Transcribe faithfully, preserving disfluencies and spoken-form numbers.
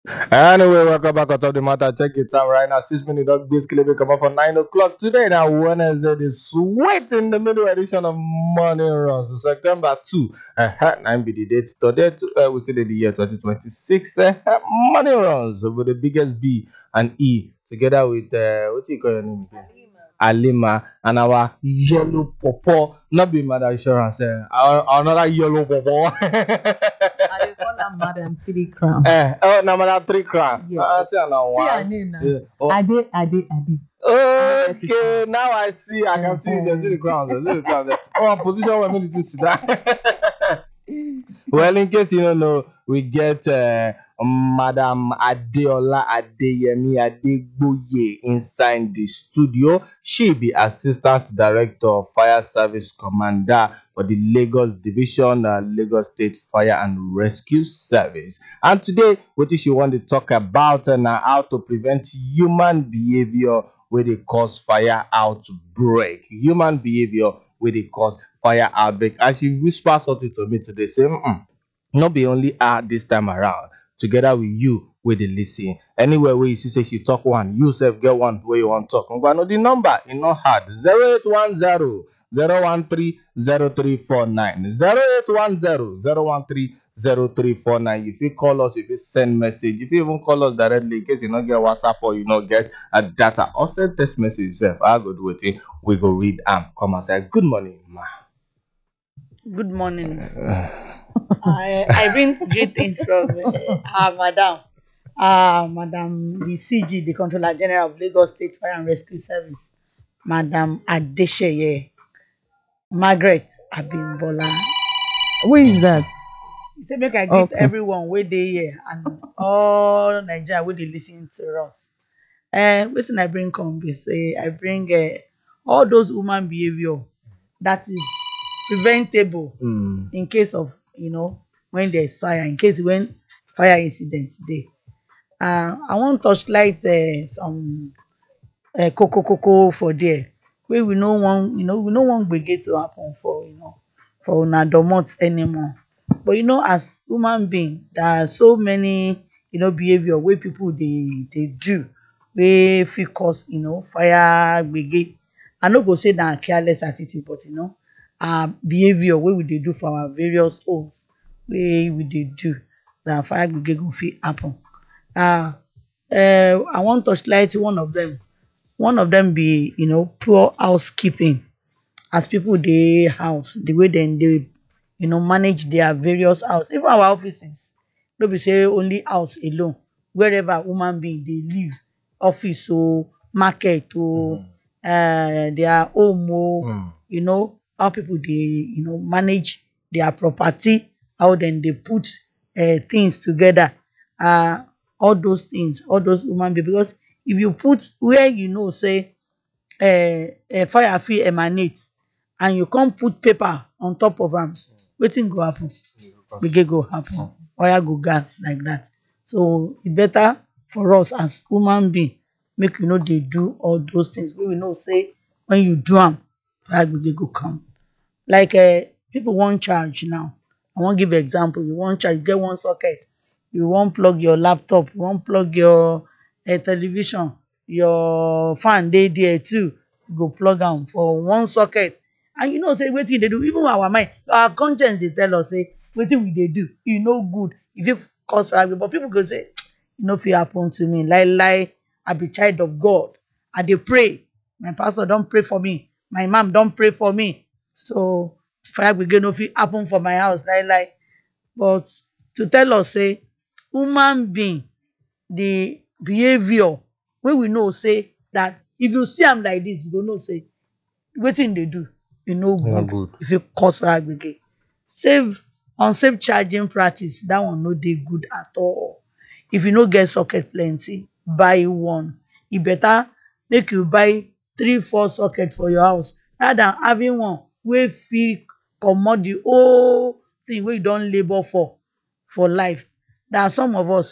Anyway, welcome back on top the matter. Check your time right now. Six minutes dog basically we come up for nine o'clock today. Now Wednesday, the sweat in the middle edition of Morning Runs. So September two. Uh, nine be the date. Today uh, we see the year twenty twenty-six. Uh, Morning Runs with the biggest B and E together with uh what do you call your name again? Alima and our yellow popo. Not be mother insurance. Uh, our, another yellow popo. I dey call am Madam Three Crown. Eh, oh, number that three crown. Yes. I see now See her one. name now. Yeah. Oh, Ade, Ade, Ade. okay, now I see. I can see the see the crowns. The see the crowns. there. Oh, position where many things that. Well, in case you don't know, we get uh, Madam Adeola Adeyemi Adegboye inside the studio. She be Assistant Director of Fire Service Commander for the Lagos Division, uh, Lagos State Fire and Rescue Service. And today, what she want to talk about and uh, how to prevent human behavior where they cause fire outbreak. Human behavior where they cause fire outbreak. As she whisper something to me today, say, "Mm-mm, not be only her this time around, together with you with the listen. Anywhere where you see say she talk one, you self get one where you want to talk. I'm going to know the number, it's not hard. zero eight one zero zero one three zero three four nine. zero eight one zero zero one three zero three four nine. If you call us, if you send message, if you even call us directly in case you not get WhatsApp or you not get a data, or send text message self. I go do it. We go read and come and say good morning, ma. Good morning. I, I bring greetings from uh, our madam, uh, Madam the C G, the Controller General of Lagos State Fire and Rescue Service, Madam Adesheye Margaret Abimbola. Who is that? He said, make I greet Okay. everyone where they here and all Nigeria where they listen to us. And listen, I bring come be say I bring uh, all those human behavior that is preventable Mm. in case of you know when there's fire, in case when fire incident dey. Uh, I wan touch light uh, some uh, koko koko for there wey we no wan you know we no wan gbege to happen for you know for una domot anymore. But you know as human being there are so many you know behaviour wey people dey dey do wey fit cause you know fire gbege. I no go say na careless attitude but you know our behaviour wey we dey do for our various homes wey we dey do that fire gbege go fit happen. um um I wan touch light one of them. One of them be you know poor housekeeping. As people dey house, the way dem dey you know manage their various house, even our offices, no be say only house alone, wherever human being dey live, office o, market o, um their home o, Mm. you know how people dey you know manage their property, how dem dey put um things together, um all those things, all those human being. Because if you put where you know say um um fire fit emanate and you come put paper on top of am, wetin go happen? Gbege go happen, fire go gas like that. So e better for us as human being make we no dey do all those things wey we know say when you do am fire gbege go come. Like um people wan charge now, I wan give example. You wan charge, you get one socket, you wan plug your laptop, you wan plug your um television, your fan dey there too, you go plug am for one socket. And you know say wetin you dey do, even our mind, our conscience dey tell us say wetin we dey do e no good, e fit cause fire gbege. But people go say e no fit happen to me, lai lai, I be child of God, I dey pray, my pastor don pray for me, my imam don pray for me, so fire gbege no fit happen for my house, lai lai. But to tell us say human being, the behaviour wey we know say that if you see am like this, you go know say wetin e dey do e no No good, good. e fit cause fire gbege. Safe unsafe charging practice, that one no dey good at all. If you no get socket plenty, buy one. E better make you buy three four socket for your house rather than having one wey fit comot the whole thing wey you don labour for for life. There are some of us